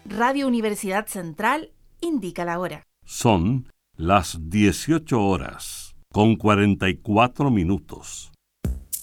Radio Universidad Central indica la hora. Son las 18 horas, con 44 minutos.